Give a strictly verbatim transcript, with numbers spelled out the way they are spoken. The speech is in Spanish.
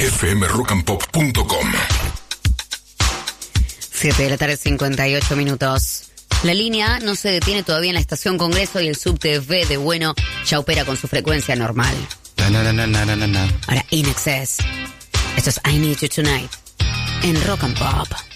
f m rock and pop punto com. siete de la tarde, cincuenta y ocho minutos. La línea A no se detiene todavía en la estación Congreso y el subte V de Bueno ya opera con su frecuencia normal. Na, na, na, na, na, na. Ahora, In Excess. Esto es I Need You Tonight en Rock and Pop.